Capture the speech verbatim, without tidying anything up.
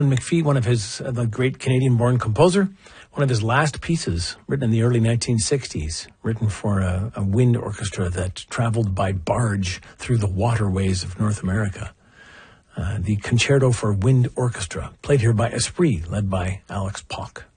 McPhee, one of his, uh, the great Canadian-born composer, one of his last pieces, written in the early nineteen sixties, written for a, a wind orchestra that traveled by barge through the waterways of North America. Uh, the Concerto for Wind Orchestra, played here by Esprit, led by Alex Pock.